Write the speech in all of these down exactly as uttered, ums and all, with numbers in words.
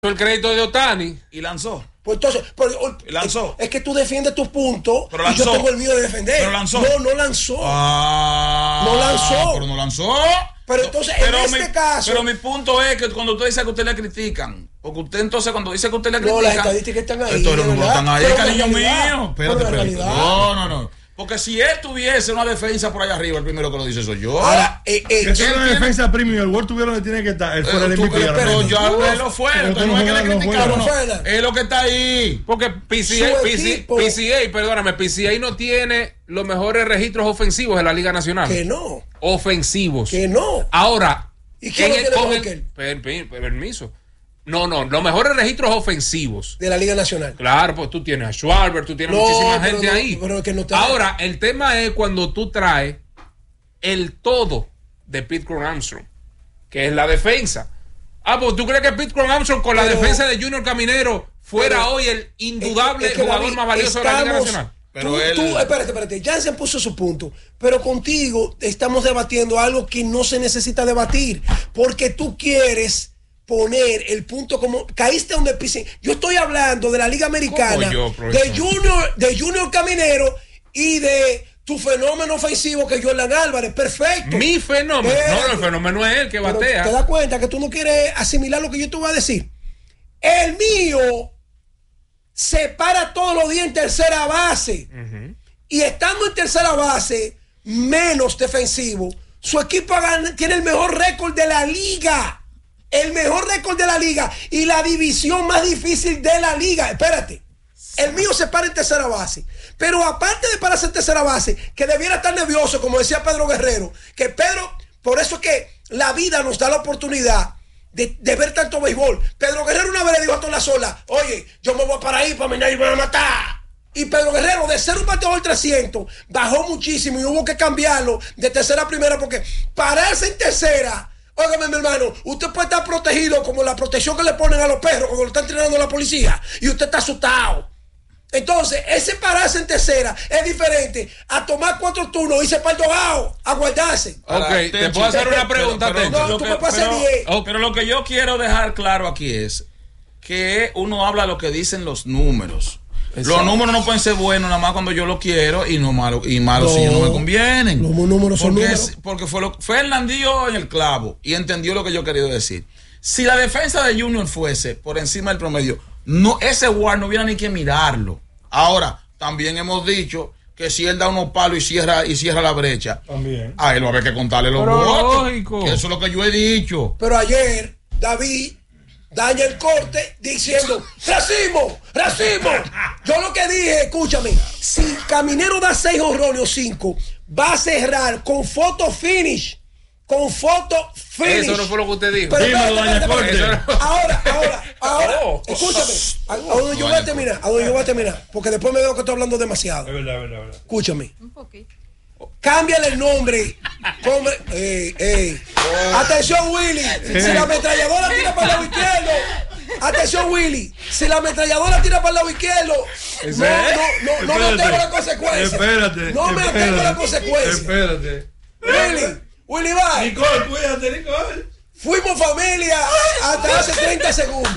el crédito de Ohtani y lanzó. Pues entonces, pero, lanzó. Es, es que tú defiendes tus puntos pero lanzó. y yo tengo el mío de defender. Pero lanzó. No, no lanzó. Ah, no lanzó. Pero no lanzó. Pero entonces, pero en este mi, caso. Pero mi punto es que cuando usted dice que usted le critican, porque usted entonces cuando dice que usted le critican. No, las estadísticas están ahí. Estos no están ahí, pero cariño mío. Espérate, espérate. No, no, no. Porque si él tuviese una defensa por allá arriba, el primero que lo dice soy yo. Ahora, eh, eh, que sea una tiene... defensa premium, el World tuviera donde tiene que estar. Él fuera el M V P. Pero ya él lo fue. Entonces no es que le criticaron. No. Es lo que está ahí. Porque P C A, P C A, P C A, perdóname, P C A no tiene los mejores registros ofensivos de la Liga Nacional. Que no. Ofensivos. Que no. Ahora. ¿Y quién el, con el, el, per, per, permiso. No, no, los mejores registros ofensivos de la Liga Nacional. Claro, pues tú tienes a Schwarber, tú tienes no, muchísima gente no, ahí. Pero que no te Ahora, el tema es cuando tú traes el todo de Pete Crow Armstrong, que es la defensa. Ah, pues tú crees que Pete Crow Armstrong con pero, la defensa de Junior Caminero fuera pero, hoy el indudable es, es jugador David, más valioso estamos, de la Liga Nacional. Pero tú, él... tú, espérate, espérate, Jansen puso su punto, pero contigo estamos debatiendo algo que no se necesita debatir, porque tú quieres poner el punto como caíste donde pise. Yo estoy hablando de la Liga Americana, yo, de Junior, de Junior Caminero y de tu fenómeno ofensivo que es Jordan Álvarez. Perfecto. Mi fenómeno. Eh, no, el fenómeno es el que batea. ¿Te das cuenta que tú no quieres asimilar lo que yo te voy a decir? El mío se para todos los días en tercera base. Uh-huh. Y estando en tercera base, menos defensivo, su equipo gana, tiene el mejor récord de la liga. El mejor récord de la liga y la división más difícil de la liga. Espérate. El mío se para en tercera base. Pero aparte de pararse en tercera base, que debiera estar nervioso, como decía Pedro Guerrero, que Pedro, por eso es que la vida nos da la oportunidad de, de ver tanto béisbol. Pedro Guerrero una vez le dijo a toda la sola, oye, yo me voy para ahí para mañana y me van a matar. Y Pedro Guerrero, de ser un bateador trescientos, bajó muchísimo y hubo que cambiarlo de tercera a primera, porque pararse en tercera. Óigame, mi hermano, usted puede estar protegido como la protección que le ponen a los perros cuando lo está entrenando la policía y usted está asustado. Entonces, ese pararse en tercera es diferente a tomar cuatro turnos y irse para el dogado a guardarse. Ok, te, te puedo hacer una pregunta. Pero, pero, no, tú que, me puedes hacer diez. Oh, pero lo que yo quiero dejar claro aquí es que uno habla lo que dicen los números. Exacto. Los números no pueden ser buenos nada más cuando yo lo quiero y no malo, y malos no, si no me convienen. Los números son porque, números. Es, porque fue lo, Fernandillo en el clavo y entendió lo que yo quería decir. Si la defensa de Junior fuese por encima del promedio, no, ese War no hubiera ni que mirarlo. Ahora, también hemos dicho que si él da unos palos y cierra y cierra la brecha, también a él va a haber que contarle los Pero votos. Lógico. Eso es lo que yo he dicho. Pero ayer, David daña el corte diciendo racismo, racismo. Yo lo que dije, escúchame, si Caminero da seis honrones o cinco, va a cerrar con foto finish, con foto finish. Eso no fue lo que usted dijo. Pero Dímelo, espérate, espérate, espérate, espérate. Ahora, ahora, ahora, Oh. escúchame, a, a donde yo voy a terminar, a donde yo voy a terminar, porque después me veo que estoy hablando demasiado. Es verdad, es verdad, es verdad. Escúchame. Un poquito. Cámbiale el nombre. Come, ey, ey. Oh. Atención, Willy. Si la ametralladora tira para el lado izquierdo. Atención, Willy. Si la ametralladora tira para el lado izquierdo. No, no, no, no me tengo la consecuencia. Espérate. No me espérate, tengo la consecuencia. Espérate. Willy. Willy, va. Nicole, cuídate, Nicole. Fuimos familia hasta hace treinta segundos.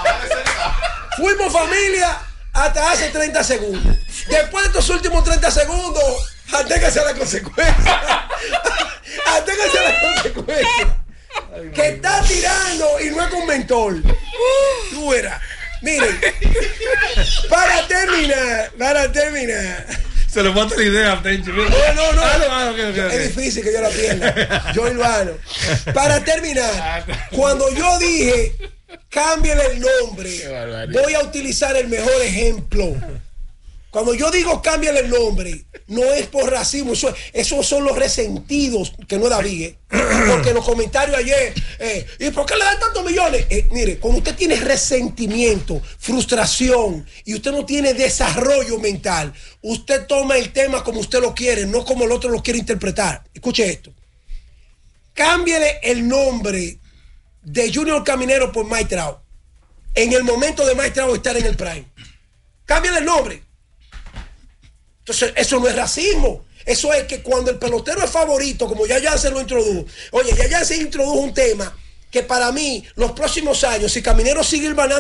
Fuimos familia hasta hace treinta segundos. Después de estos últimos treinta segundos, aténgase a la consecuencia. Aténgase a la consecuencia. Que está tirando y no es con mentol. Tú eras. Miren, para terminar, para terminar. Se le falta la idea, Tencho. No, no, no. Ah, no, ah, okay, okay, es okay. difícil que yo la pierda. Yo Ilvano. Para terminar, cuando yo dije cámbiale el nombre, voy a utilizar el mejor ejemplo. Cuando yo digo cámbiale el nombre, no es por racismo, eso, esos son los resentidos, que no es David, ¿eh? Porque en los comentarios ayer, eh, ¿y por qué le dan tantos millones? Eh, mire, cuando usted tiene resentimiento, frustración y usted no tiene desarrollo mental, usted toma el tema como usted lo quiere, no como el otro lo quiere interpretar. Escuche esto. Cámbiale el nombre de Junior Caminero por Mike Trout. En el momento de Mike Trout estar en el prime. Cámbiale el nombre. Entonces, eso no es racismo. Eso es que cuando el pelotero es favorito, como ya ya se lo introdujo. Oye, ya ya se introdujo un tema que para mí, los próximos años, si Caminero sigue ganando